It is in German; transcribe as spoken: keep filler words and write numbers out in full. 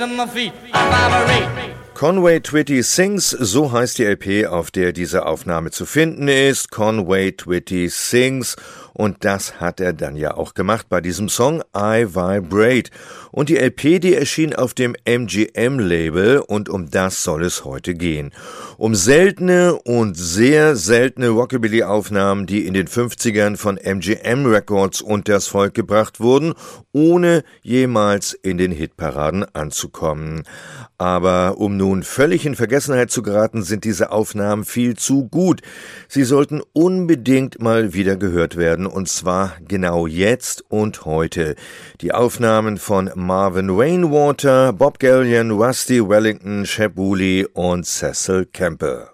Conway Twitty Sings, so heißt die L P, auf der diese Aufnahme zu finden ist. Conway Twitty Sings. Und das hat er dann ja auch gemacht bei diesem Song I Vibrate. Und die L P, die erschien auf dem M G M-Label und um das soll es heute gehen. Um seltene und sehr seltene Rockabilly-Aufnahmen, die in den fünfzigern von M G M Records unters Volk gebracht wurden, ohne jemals in den Hitparaden anzukommen. Aber um nun völlig in Vergessenheit zu geraten, sind diese Aufnahmen viel zu gut. Sie sollten unbedingt mal wieder gehört werden, und zwar genau jetzt und heute. Die Aufnahmen von Marvin Rainwater, Bob Gallion, Rusty Wellington, Shep Woolley und Cecil Campbell.